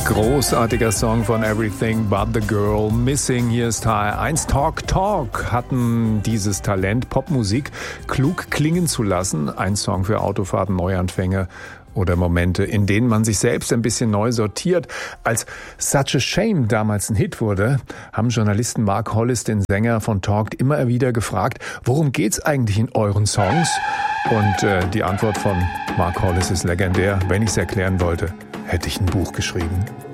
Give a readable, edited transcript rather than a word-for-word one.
Großartiger Song von Everything But The Girl Missing. Hier ist HR1 Talk hatten dieses Talent, Popmusik klug klingen zu lassen. Ein Song für Autofahrten, Neuanfänge oder Momente, in denen man sich selbst ein bisschen neu sortiert. Als Such a Shame damals ein Hit wurde, haben Journalisten Mark Hollis, den Sänger von Talk, immer wieder gefragt, worum geht's eigentlich in euren Songs? Und die Antwort von Mark Hollis ist legendär. Wenn ich es erklären wollte, hätte ich ein Buch geschrieben.